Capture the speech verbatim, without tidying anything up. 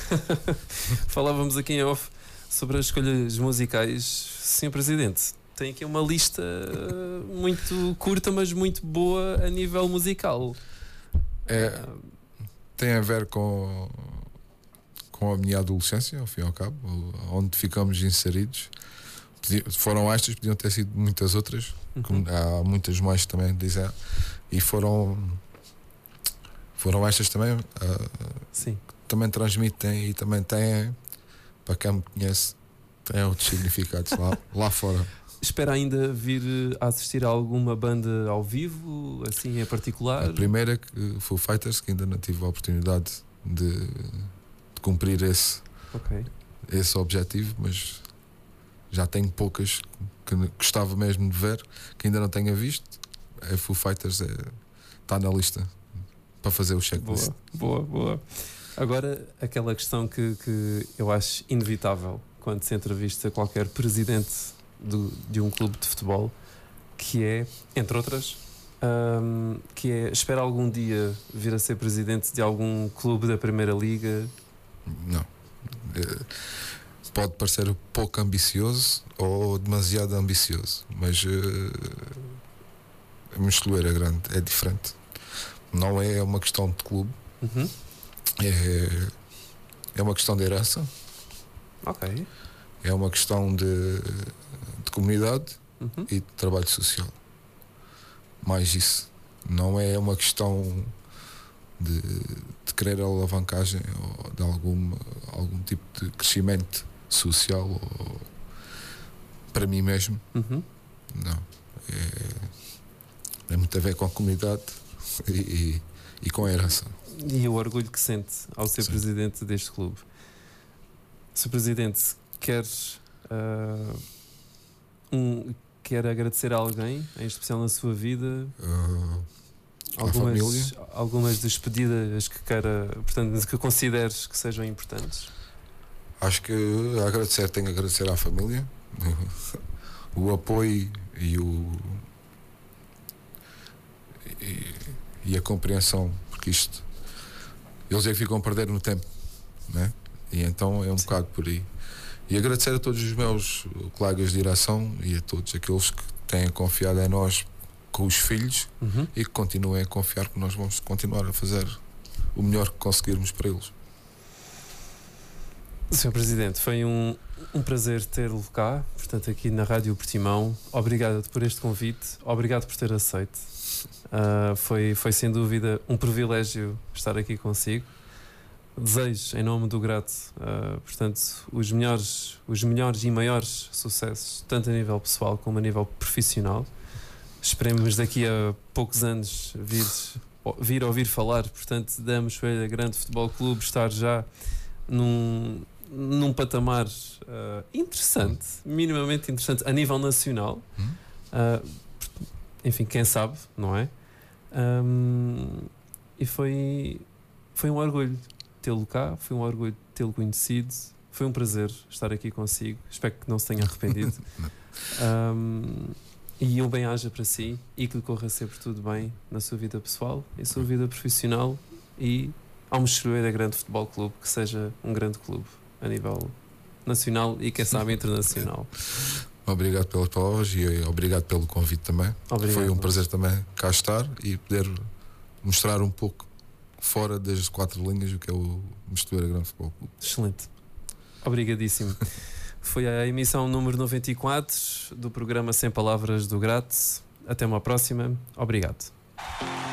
Falávamos aqui em off sobre as escolhas musicais. senhor Presidente, tem aqui uma lista muito curta, mas muito boa a nível musical. É, tem a ver com, com a minha adolescência, ao fim e ao cabo, onde ficamos inseridos. Foram estas, podiam ter sido muitas outras, uhum. Há muitas mais também dizem, e foram foram estas também, uh, Sim. também transmitem e também têm, para quem me conhece, têm outros significados lá, lá fora. Espera ainda vir a assistir a alguma banda ao vivo, assim em particular? A primeira que foi o Fighters, que ainda não tive a oportunidade de, de cumprir esse, okay. esse objetivo, mas já tenho poucas que gostava mesmo de ver, que ainda não tenha visto. A Foo Fighters está na lista para fazer o checklist. Boa, boa, boa. Agora, aquela questão que, que eu acho inevitável quando se entrevista qualquer presidente do, de um clube de futebol, que é, entre outras, um, que é, espera algum dia vir a ser presidente de algum clube da Primeira Liga? Não. Pode parecer pouco ambicioso ou demasiado ambicioso, mas uh, a Mosteloeira Grande é diferente. Não é uma questão de clube, uhum. é, é uma questão de herança, okay. É uma questão de, de comunidade, uhum. E de trabalho social. Mais isso. Não é uma questão de, de querer alavancagem ou de algum, algum tipo de crescimento social ou para mim mesmo. Uhum. Não. É, tem muito a ver com a comunidade e, e, e com a herança. E o orgulho que sente ao ser Sim. presidente deste clube. senhor Presidente, quer, uh, um, quer agradecer a alguém, em especial na sua vida? Uh, algumas, algumas despedidas que queira, portanto, que consideres que sejam importantes? Acho que agradecer, tenho que agradecer à família o apoio e o e, e a compreensão, porque isto eles é que ficam a perder no tempo, né? E então é um Sim. bocado por aí. E agradecer a todos os meus colegas de direção e a todos aqueles que têm confiado em nós com os filhos, uhum. E que continuem a confiar que nós vamos continuar a fazer o melhor que conseguirmos para eles. senhor Presidente, foi um, um prazer tê-lo cá, portanto, aqui na Rádio Portimão. Obrigado por este convite, obrigado por ter aceito. Uh, foi, foi sem dúvida um privilégio estar aqui consigo. Desejo, em nome do Grato, uh, portanto, os melhores, os melhores e maiores sucessos, tanto a nível pessoal como a nível profissional. Esperemos daqui a poucos anos vir, vir ouvir falar, portanto, da Mosteloeira Grande Futebol Clube estar já num, num patamar uh, interessante, minimamente interessante, a nível nacional. Uh, enfim, quem sabe, não é? Um, e foi, foi um orgulho tê-lo cá, foi um orgulho tê-lo conhecido, foi um prazer estar aqui consigo, espero que não se tenha arrependido. um, e um bem-aja para si e que lhe corra sempre tudo bem na sua vida pessoal e na sua vida profissional, e ao Mosteloeira Grande Futebol Clube, que seja um grande clube a nível nacional e quem sabe internacional. Obrigado pelas palavras e obrigado pelo convite também. Obrigado. Foi um prazer também cá estar e poder mostrar um pouco fora das quatro linhas o que é o Mosteloeira Grande Futebol Clube. Excelente. Obrigadíssimo. Foi a emissão número noventa e quatro do programa Sem Palavras do Grato. Até uma próxima. Obrigado.